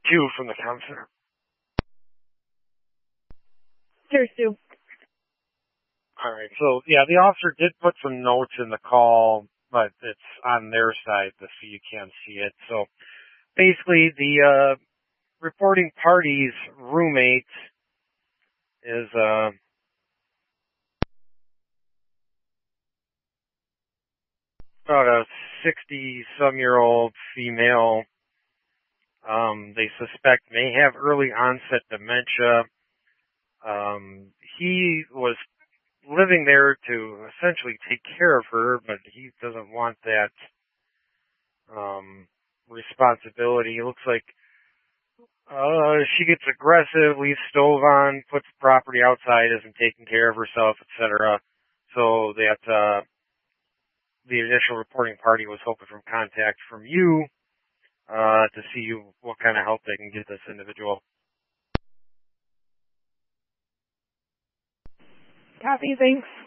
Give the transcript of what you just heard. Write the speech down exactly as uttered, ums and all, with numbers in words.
Q from the comm center. Sure, Sue. All right. So, yeah, the officer did put some notes in the call, but it's on their side, so you can't see it. So, basically, the uh, reporting party's roommate is uh, about a sixty-some-year-old female. Um, they suspect may have early onset dementia. Um, he was living there to essentially take care of her, but he doesn't want that um, responsibility. It looks like uh, she gets aggressive, leaves stove on, puts property outside, isn't taking care of herself, et cetera. So that uh, the initial reporting party was hoping for contact from you uh, to see what kind of help they can get this individual. Copy, thanks.